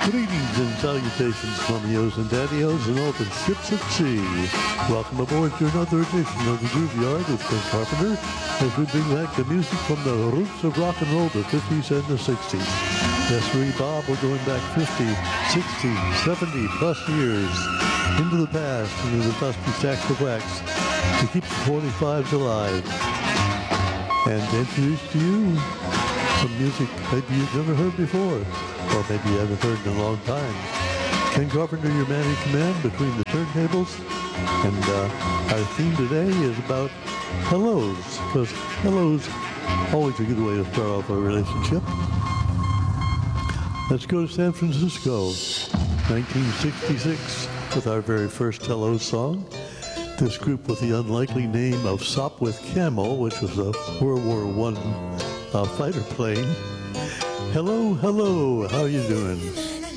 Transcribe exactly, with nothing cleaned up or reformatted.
Greetings and salutations, mummios and daddios and all the ships at sea. Welcome aboard to another edition of the Grooveyard with Ken Carpenter as we bring back the music from the roots of rock and roll, the fifties and the sixties. Yes, we, Bob, we're going back fifty, sixty, seventy plus years into the past, into the dusty stacks of wax to keep the forty-fives alive. And to introduce to you some music maybe you've never heard before, or maybe you haven't heard in a long time. Ken Carpenter, your man in command between the turntables, and uh, our theme today is about hellos, because hellos always a good way to start off a relationship. Let's go to San Francisco, nineteen sixty-six, with our very first hello song. This group with the unlikely name of Sopwith Camel, which was a World War One uh, fighter plane. Hello, hello, how are you doing?